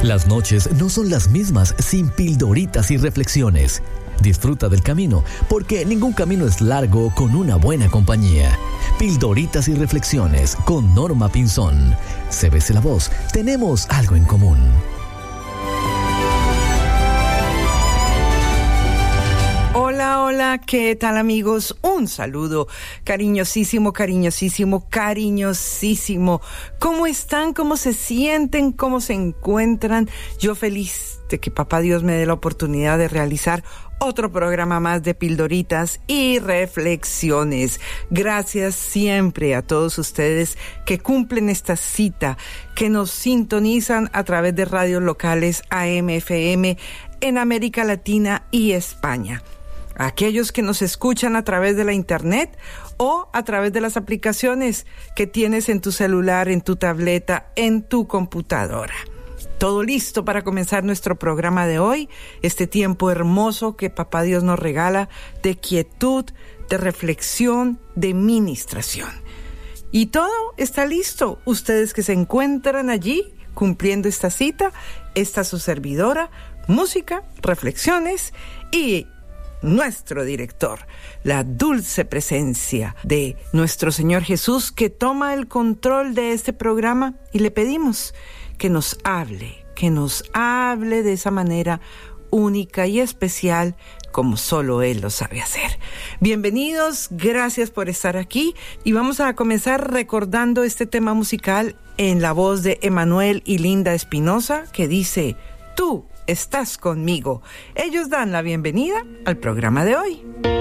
Las noches no son las mismas sin pildoritas y reflexiones. Disfruta del camino, porque ningún camino es largo con una buena compañía. Pildoritas y reflexiones con Norma Pinzón. CBC La Voz, tenemos algo en común. Hola, hola, ¿qué tal, amigos? Un saludo cariñosísimo, cariñosísimo, cariñosísimo. ¿Cómo están? ¿Cómo se sienten? ¿Cómo se encuentran? Yo feliz de que Papá Dios me dé la oportunidad de realizar otro programa más de pildoritas y reflexiones. Gracias siempre a todos ustedes que cumplen esta cita, que nos sintonizan a través de radios locales AM, FM en América Latina y España. Aquellos que nos escuchan a través de la internet o a través de las aplicaciones que tienes en tu celular, en tu tableta, en tu computadora. Todo listo para comenzar nuestro programa de hoy, este tiempo hermoso que Papá Dios nos regala de quietud, de reflexión, de ministración. Y todo está listo. Ustedes que se encuentran allí cumpliendo esta cita, esta su servidora, música, reflexiones y nuestro director, la dulce presencia de nuestro Señor Jesús, que toma el control de este programa, y le pedimos que nos hable de esa manera única y especial como solo Él lo sabe hacer. Bienvenidos, gracias por estar aquí, y vamos a comenzar recordando este tema musical en la voz de Emanuel y Linda Espinosa, que dice: Tú estás conmigo. Ellos dan la bienvenida al programa de hoy.